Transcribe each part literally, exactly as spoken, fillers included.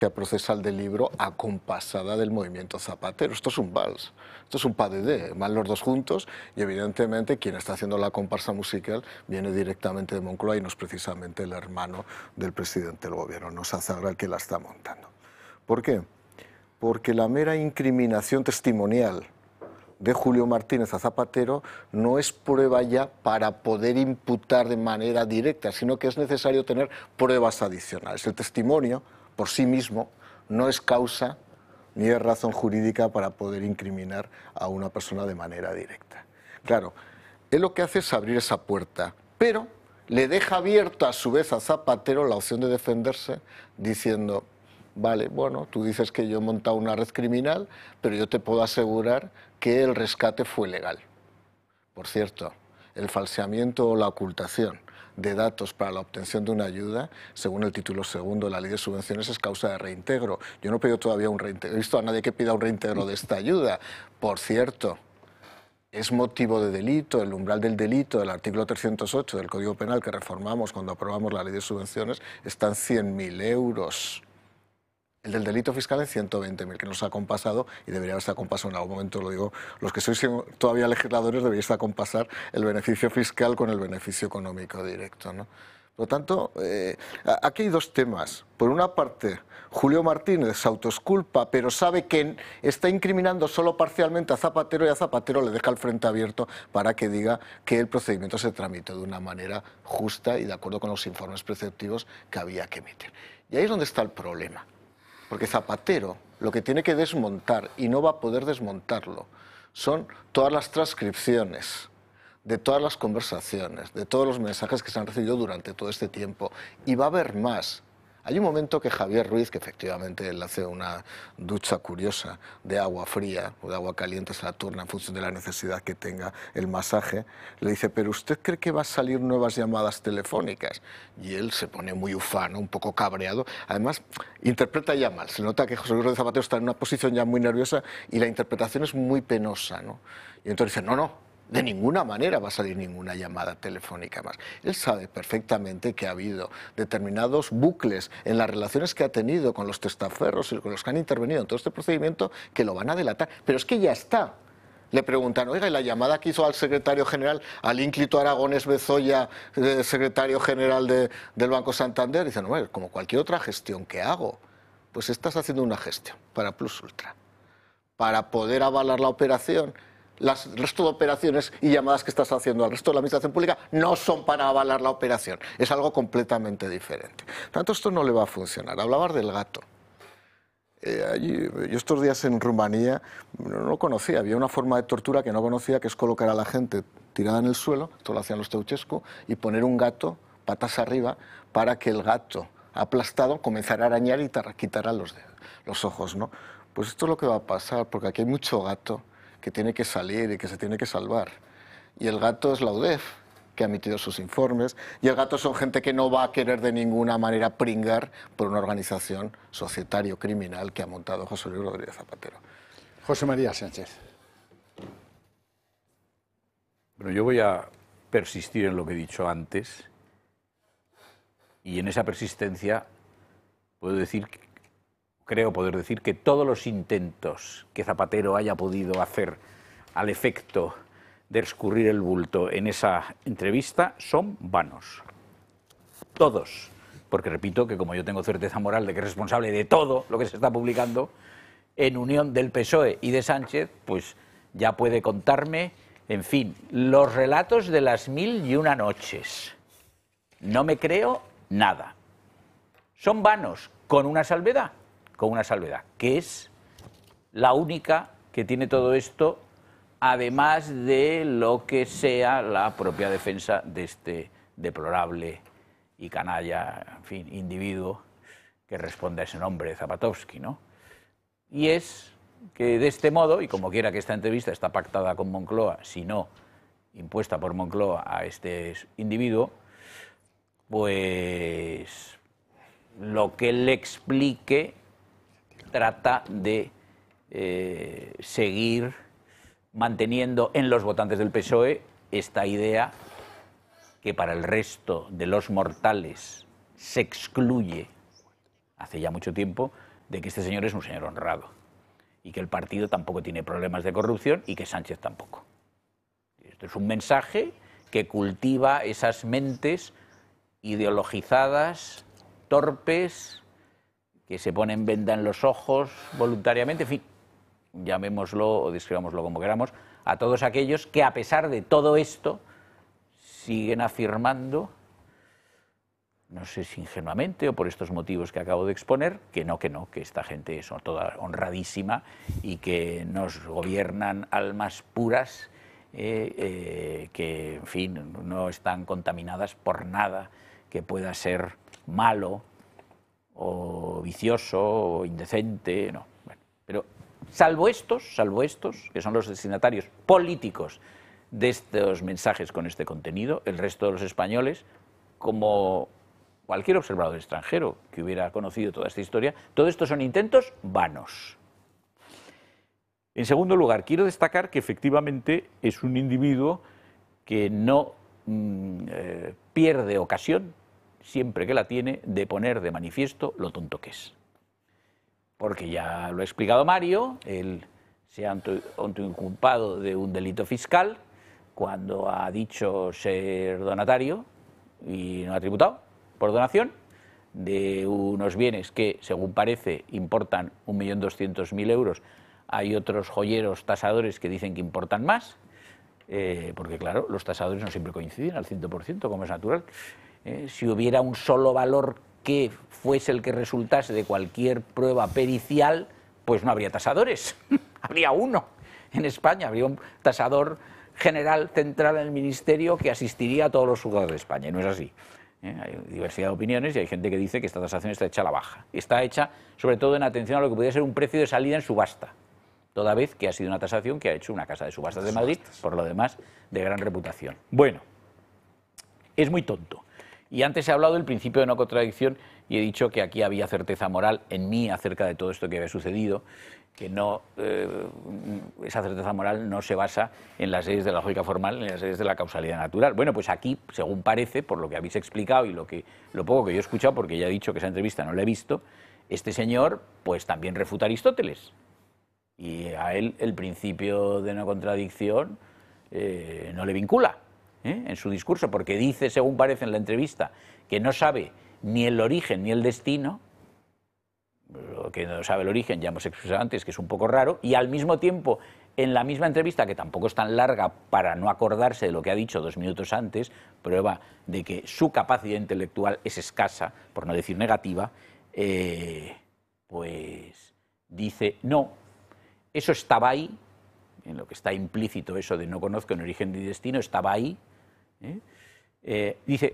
procesal del libro acompasada del movimiento zapatero. Esto es un vals, esto es un pas de deux, van los dos juntos y evidentemente quien está haciendo la comparsa musical viene directamente de Moncloa y no es precisamente el hermano del presidente del gobierno, no es Azagra el que la está montando. ¿Por qué? Porque la mera incriminación testimonial de Julio Martínez a Zapatero no es prueba ya para poder imputar de manera directa, sino que es necesario tener pruebas adicionales. El testimonio por sí mismo no es causa ni es razón jurídica para poder incriminar a una persona de manera directa. Claro, él lo que hace es abrir esa puerta, pero le deja abierta a su vez a Zapatero la opción de defenderse diciendo: vale, bueno, tú dices que yo he montado una red criminal, pero yo te puedo asegurar que el rescate fue legal. Por cierto, el falseamiento o la ocultación de datos para la obtención de una ayuda, según el título segundo de la Ley de Subvenciones, es causa de reintegro. Yo no he pedido todavía un reintegro, he visto a nadie que pida un reintegro de esta ayuda. Por cierto, es motivo de delito, el umbral del delito del artículo trescientos ocho del Código Penal que reformamos cuando aprobamos la Ley de Subvenciones está en cien mil euros. El del delito fiscal en ciento veinte mil, que nos ha acompasado y debería haberse acompasado en algún momento, lo digo, los que sois todavía legisladores deberíais acompasar el beneficio fiscal con el beneficio económico directo, ¿no? Por lo tanto, eh, aquí hay dos temas. Por una parte, Julio Martínez se autoexculpa, pero sabe que está incriminando solo parcialmente a Zapatero y a Zapatero le deja el frente abierto para que diga que el procedimiento se tramitó de una manera justa y de acuerdo con los informes preceptivos que había que emitir. Y ahí es donde está el problema. Porque Zapatero lo que tiene que desmontar, y no va a poder desmontarlo, son todas las transcripciones de todas las conversaciones, de todos los mensajes que se han recibido durante todo este tiempo. Y va a haber más. Hay un momento que Javier Ruiz, que efectivamente él hace una ducha curiosa de agua fría o de agua caliente, se la turna en función de la necesidad que tenga el masaje, le dice: ¿pero usted cree que va a salir nuevas llamadas telefónicas? Y él se pone muy ufano, un poco cabreado. Además, interpreta ya mal. Se nota que José Luis Rodríguez Zapatero está en una posición ya muy nerviosa y la interpretación es muy penosa, ¿no? Y entonces dice: no, no. De ninguna manera va a salir ninguna llamada telefónica más. Él sabe perfectamente que ha habido determinados bucles en las relaciones que ha tenido con los testaferros y con los que han intervenido en todo este procedimiento que lo van a delatar. Pero es que ya está. Le preguntan: oiga, ¿y la llamada que hizo al secretario general, al ínclito Aragonés Bezoya, eh, secretario general de, del Banco Santander? Dicen: bueno, como cualquier otra gestión que hago. Pues estás haciendo una gestión para Plus Ultra. Para poder avalar la operación. Las, el resto de operaciones y llamadas que estás haciendo al resto de la administración pública no son para avalar la operación, es algo completamente diferente. Por tanto, esto no le va a funcionar. Hablabas del gato. Eh, allí, yo estos días en Rumanía no lo conocía, había una forma de tortura que no conocía, que es colocar a la gente tirada en el suelo, esto lo hacían los Ceausescu, y poner un gato patas arriba para que el gato aplastado comenzara a arañar y te quitara los, los ojos, ¿no? Pues esto es lo que va a pasar, porque aquí hay mucho gato que tiene que salir y que se tiene que salvar. Y el gato es la U D E F, que ha emitido sus informes, y el gato son gente que no va a querer de ninguna manera pringar por una organización societario-criminal que ha montado José Luis Rodríguez Zapatero. José María Sánchez. Bueno, yo voy a persistir en lo que he dicho antes, y en esa persistencia puedo decir que creo poder decir que todos los intentos que Zapatero haya podido hacer al efecto de escurrir el bulto en esa entrevista son vanos. Todos. Porque repito que como yo tengo certeza moral de que es responsable de todo lo que se está publicando, en unión del P S O E y de Sánchez, pues ya puede contarme, en fin, los relatos de las mil y una noches. No me creo nada. Son vanos, con una salvedad. Con una salvedad, que es la única que tiene todo esto, además de lo que sea la propia defensa de este deplorable y canalla, en fin, individuo que responde a ese nombre, Zapatovsky, ¿no? Y es que de este modo, y como quiera que esta entrevista está pactada con Moncloa, si no impuesta por Moncloa a este individuo, pues lo que él le explique trata de eh, seguir manteniendo en los votantes del P S O E esta idea que para el resto de los mortales se excluye hace ya mucho tiempo, de que este señor es un señor honrado y que el partido tampoco tiene problemas de corrupción y que Sánchez tampoco. Esto es un mensaje que cultiva esas mentes ideologizadas, torpes, que se ponen venda en los ojos voluntariamente, en fin, llamémoslo o describámoslo como queramos, a todos aquellos que a pesar de todo esto siguen afirmando, no sé si ingenuamente o por estos motivos que acabo de exponer, que no, que no, que esta gente es toda honradísima y que nos gobiernan almas puras, eh, eh, que, en fin, no están contaminadas por nada que pueda ser malo o vicioso o indecente, no. Bueno, pero salvo estos, salvo estos, que son los destinatarios políticos de estos mensajes con este contenido, el resto de los españoles, como cualquier observador extranjero que hubiera conocido toda esta historia, todo esto son intentos vanos. En segundo lugar, quiero destacar que efectivamente es un individuo que no mm, eh, pierde ocasión, siempre que la tiene, de poner de manifiesto lo tonto que es. Porque ya lo ha explicado Mario, él se ha autoinculpado de un delito fiscal cuando ha dicho ser donatario y no ha tributado por donación de unos bienes que, según parece, importan un millón doscientos mil euros. Hay otros joyeros tasadores que dicen que importan más, eh, porque claro, los tasadores no siempre coinciden al cien por ciento, como es natural. Eh, si hubiera un solo valor que fuese el que resultase de cualquier prueba pericial, pues no habría tasadores, habría uno en España, habría un tasador general central en el Ministerio que asistiría a todos los juzgados de España, y no es así. ¿Eh? Hay diversidad de opiniones y hay gente que dice que esta tasación está hecha a la baja. Está hecha sobre todo en atención a lo que podría ser un precio de salida en subasta, toda vez que ha sido una tasación que ha hecho una casa de subastas de Madrid, por lo demás, de gran reputación. Bueno, es muy tonto. Y antes he hablado del principio de no contradicción y he dicho que aquí había certeza moral en mí acerca de todo esto que había sucedido, que no, eh, esa certeza moral no se basa en las leyes de la lógica formal, en las leyes de la causalidad natural. Bueno, pues aquí, según parece, por lo que habéis explicado y lo, que, lo poco que yo he escuchado, porque ya he dicho que esa entrevista no la he visto, este señor pues también refuta a Aristóteles. Y a él el principio de no contradicción eh, no le vincula ¿eh? en su discurso, porque dice, según parece en la entrevista, que no sabe ni el origen ni el destino. Lo que no sabe el origen ya hemos expresado antes, que es un poco raro, y al mismo tiempo, en la misma entrevista, que tampoco es tan larga para no acordarse de lo que ha dicho dos minutos antes, prueba de que su capacidad intelectual es escasa, por no decir negativa, eh, pues dice, no, eso estaba ahí, en lo que está implícito eso de no conozco ni origen ni destino, estaba ahí, ¿eh? Eh, dice,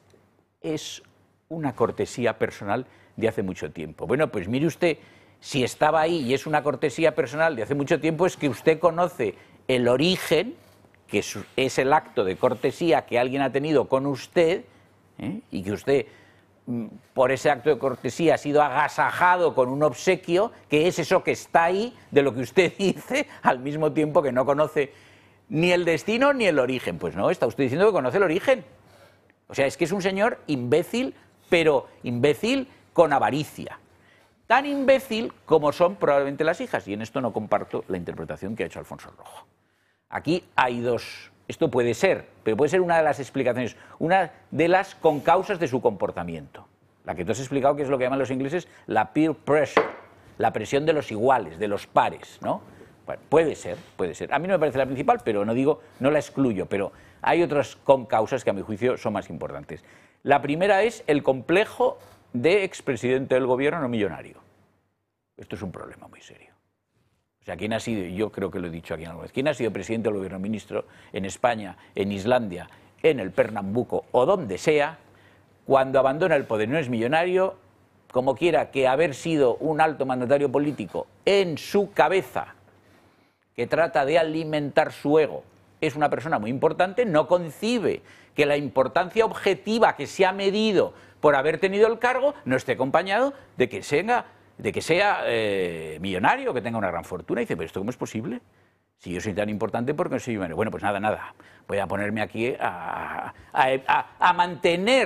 es una cortesía personal de hace mucho tiempo. Bueno, pues mire usted, si estaba ahí y es una cortesía personal de hace mucho tiempo, es que usted conoce el origen, que es el acto de cortesía que alguien ha tenido con usted, ¿eh? y que usted, por ese acto de cortesía, ha sido agasajado con un obsequio, que es eso que está ahí, de lo que usted dice, al mismo tiempo que no conoce ni el destino ni el origen. Pues no, está usted diciendo que conoce el origen. O sea, es que es un señor imbécil, pero imbécil con avaricia. Tan imbécil como son probablemente las hijas, y en esto no comparto la interpretación que ha hecho Alfonso Rojo. Aquí hay dos, esto puede ser, pero puede ser una de las explicaciones, una de las concausas de su comportamiento. La que tú has explicado, que es lo que llaman los ingleses la peer pressure, la presión de los iguales, de los pares, ¿no? Bueno, puede ser, puede ser. A mí no me parece la principal, pero no digo, no la excluyo, pero hay otras concausas que a mi juicio son más importantes. La primera es el complejo de expresidente del gobierno no millonario. Esto es un problema muy serio. O sea, ¿quién ha sido, yo creo que lo he dicho aquí alguna vez, quién ha sido presidente del gobierno, ministro en España, en Islandia, en el Pernambuco o donde sea, cuando abandona el poder no es millonario, como quiera que haber sido un alto mandatario político en su cabeza, que trata de alimentar su ego, es una persona muy importante, no concibe que la importancia objetiva que se ha medido por haber tenido el cargo no esté acompañado de que sea, de que sea eh, millonario, que tenga una gran fortuna. Y dice, pero ¿esto cómo es posible? Si yo soy tan importante, ¿por qué no soy millonario? Bueno, pues nada, nada, voy a ponerme aquí a, a, a, a mantener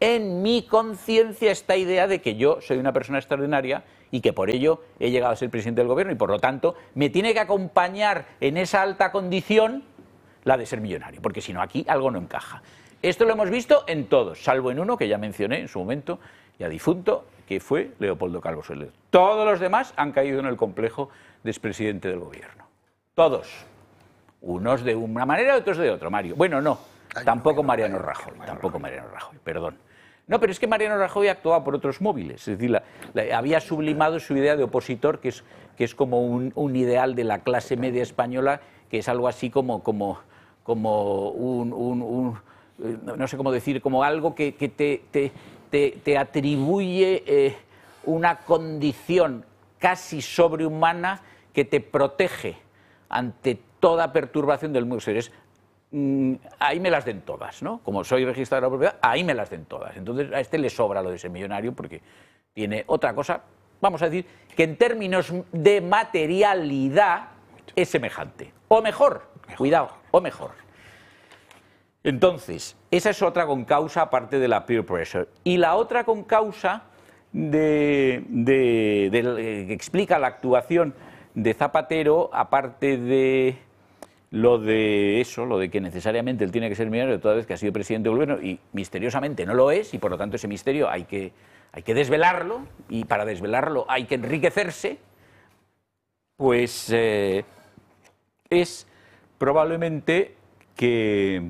en mi conciencia esta idea de que yo soy una persona extraordinaria y que por ello he llegado a ser presidente del gobierno y por lo tanto me tiene que acompañar en esa alta condición la de ser millonario, porque si no aquí algo no encaja. Esto lo hemos visto en todos, salvo en uno que ya mencioné en su momento, ya difunto, que fue Leopoldo Calvo Sotelo. Todos los demás han caído en el complejo de expresidente del gobierno. Todos. Unos de una manera, otros de otra, Mario. Bueno, no, tampoco Mariano Rajoy, tampoco Mariano Rajoy, perdón. No, pero es que Mariano Rajoy actuaba por otros móviles, es decir, la, la, había sublimado su idea de opositor, que es, que es como un, un ideal de la clase media española, que es algo así como, como, como un, un, un, no sé cómo decir, como algo que, que te, te, te, te atribuye eh, una condición casi sobrehumana que te protege ante toda perturbación del mundo. Eres, mmm, ahí me las den todas, ¿no? Como soy registrador de la propiedad, ahí me las den todas. Entonces a este le sobra lo de ser millonario porque tiene otra cosa, vamos a decir, que en términos de materialidad es semejante. O mejor, mejor. cuidado, o mejor. Entonces, esa es otra concausa aparte de la peer pressure. Y la otra concausa de, de, de, de, que explica la actuación de Zapatero, aparte de lo de eso, lo de que necesariamente él tiene que ser millonario toda vez que ha sido presidente del gobierno y misteriosamente no lo es, y por lo tanto ese misterio hay que, hay que desvelarlo, y para desvelarlo hay que enriquecerse, pues eh, es probablemente que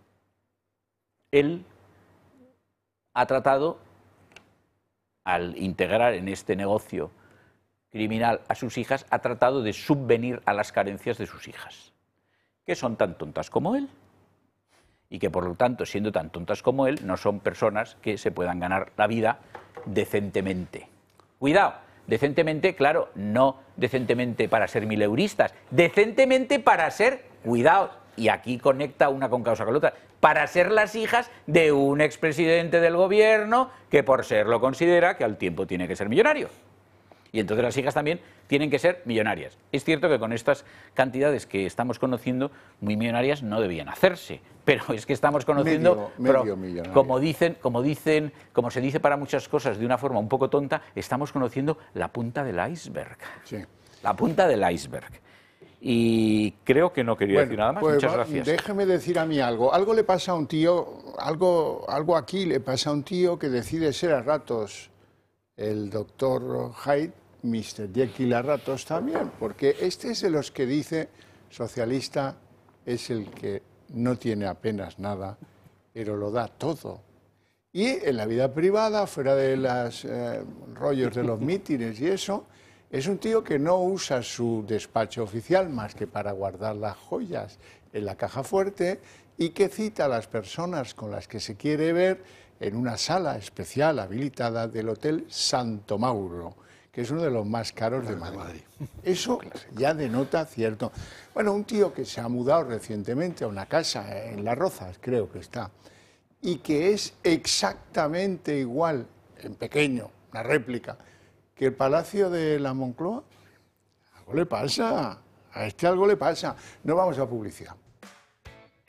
él ha tratado, al integrar en este negocio criminal a sus hijas, ha tratado de subvenir a las carencias de sus hijas, que son tan tontas como él, y que por lo tanto, siendo tan tontas como él, no son personas que se puedan ganar la vida decentemente. Cuidado, decentemente, claro, no decentemente para ser mileuristas, decentemente para ser, cuidado, y aquí conecta una con causa con la otra, para ser las hijas de un expresidente del gobierno que por serlo considera que al tiempo tiene que ser millonario. Y entonces las hijas también tienen que ser millonarias. Es cierto que con estas cantidades que estamos conociendo, muy millonarias no debían hacerse, pero es que estamos conociendo, medio, medio millonario. como dicen, como dicen, como se dice para muchas cosas de una forma un poco tonta, estamos conociendo la punta del iceberg. Sí. La punta del iceberg. Y creo que no quería bueno, decir nada más. Pues Muchas va, gracias. Déjeme decir a mí algo. Algo le pasa a un tío, algo, algo aquí le pasa a un tío que decide ser a ratos el doctor Hyde, mister Jekyll a ratos también, porque este es de los que dice socialista es el que no tiene apenas nada, pero lo da todo. Y en la vida privada, fuera de los eh, rollos de los mítines y eso, es un tío que no usa su despacho oficial más que para guardar las joyas en la caja fuerte y que cita a las personas con las que se quiere ver en una sala especial habilitada del Hotel Santo Mauro, que es uno de los más caros de Madrid. Eso ya denota cierto... Bueno, un tío que se ha mudado recientemente a una casa en Las Rozas, creo que está, y que es exactamente igual, en pequeño, una réplica, que el Palacio de la Moncloa. Algo le pasa, a este algo le pasa. No vamos a publicidad.